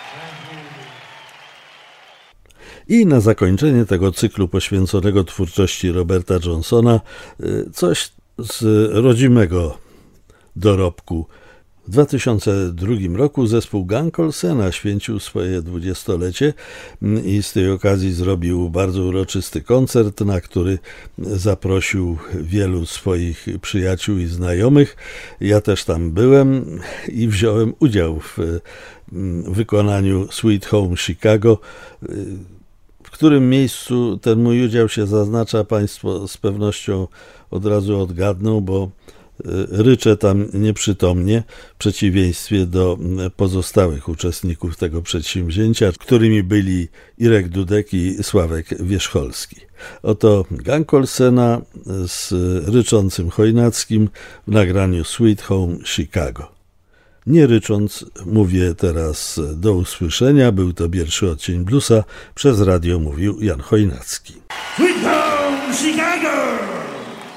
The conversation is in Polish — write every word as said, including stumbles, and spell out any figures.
I na zakończenie tego cyklu poświęconego twórczości Roberta Johnsona coś z rodzimego dorobku. W dwa tysiące drugim roku zespół Gang Olsena święcił swoje dwudziestolecie i z tej okazji zrobił bardzo uroczysty koncert, na który zaprosił wielu swoich przyjaciół i znajomych. Ja też tam byłem i wziąłem udział w wykonaniu Sweet Home Chicago. W którym miejscu ten mój udział się zaznacza, Państwo z pewnością od razu odgadną, bo ryczę tam nieprzytomnie, w przeciwieństwie do pozostałych uczestników tego przedsięwzięcia, którymi byli Irek Dudek i Sławek Wierzcholski. Oto Gang Olsena z ryczącym Chojnackim w nagraniu Sweet Home Chicago. Nie rycząc, mówię teraz do usłyszenia. Był to pierwszy odcień bluesa. Przez radio mówił Jan Chojnacki. Sweet Home Chicago!